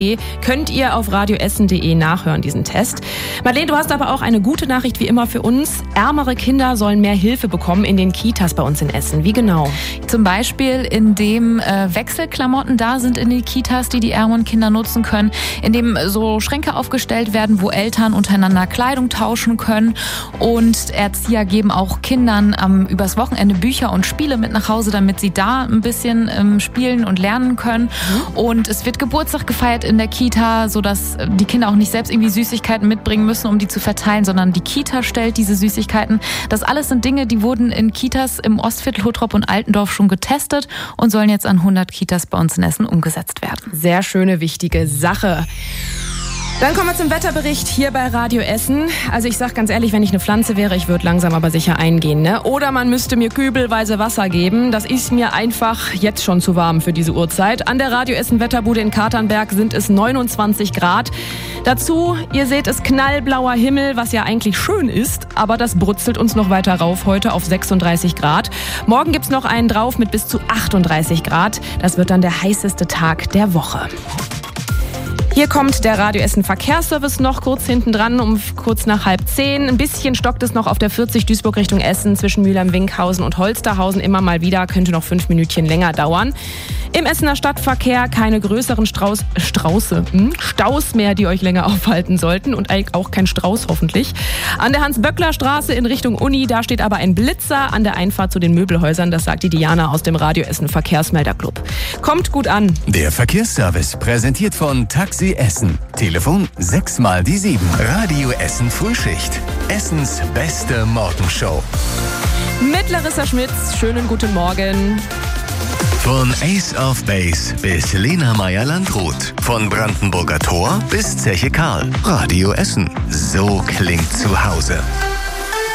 Könnt ihr auf radioessen.de nachhören, diesen Test. Madeleine, du hast aber auch eine gute Nachricht wie immer für uns. Ärmere Kinder sollen mehr Hilfe bekommen in den Kitas bei uns in Essen. Wie genau? Zum Beispiel, indem Wechselklamotten da sind in den Kitas, die ärmeren Kinder nutzen können, indem so Schränke aufgestellt werden, wo Eltern untereinander Kleidung tauschen können, und Erzieher geben auch Kindern übers Wochenende Bücher und Spiele mit nach Hause, damit sie da ein bisschen spielen und lernen können. Und es wird Geburtstag gefeiert in der Kita, sodass die Kinder auch nicht selbst irgendwie Süßigkeiten mitbringen müssen, um die zu verteilen, sondern die Kita stellt diese Süßigkeiten. Das alles sind Dinge, die wurden in Kitas im Ostviertel, Hottrop und Altendorf schon getestet und sollen jetzt an 100 Kitas bei uns in Essen umgesetzt werden. Sehr schöne, wichtige Sache. Dann kommen wir zum Wetterbericht hier bei Radio Essen. Also ich sag ganz ehrlich, wenn ich eine Pflanze wäre, ich würde langsam aber sicher eingehen, ne? Oder man müsste mir kübelweise Wasser geben. Das ist mir einfach jetzt schon zu warm für diese Uhrzeit. An der Radio Essen Wetterbude in Katernberg sind es 29 Grad. Dazu, ihr seht es, knallblauer Himmel, was ja eigentlich schön ist, aber das brutzelt uns noch weiter rauf heute auf 36 Grad. Morgen gibt's noch einen drauf mit bis zu 38 Grad. Das wird dann der heißeste Tag der Woche. Hier kommt der Radio Essen Verkehrsservice noch kurz hinten dran, kurz nach 9:30. Ein bisschen stockt es noch auf der 40 Duisburg Richtung Essen zwischen Mülheim-Winkhausen und Holsterhausen immer mal wieder, könnte noch 5 Minütchen länger dauern. Im Essener Stadtverkehr keine größeren Staus mehr, die euch länger aufhalten sollten, und auch kein Strauß hoffentlich. An der Hans-Böckler-Straße in Richtung Uni, da steht aber ein Blitzer an der Einfahrt zu den Möbelhäusern, das sagt die Diana aus dem Radio Essen Verkehrsmelderclub. Kommt gut an. Der Verkehrsservice präsentiert von Taxi Essen. Telefon 6x7. Radio Essen Frühschicht. Essens beste Morgenshow. Mit Larissa Schmitz, schönen guten Morgen. Von Ace of Base bis Lena Meyer-Landrut. Von Brandenburger Tor bis Zeche Karl. Radio Essen. So klingt zu Hause.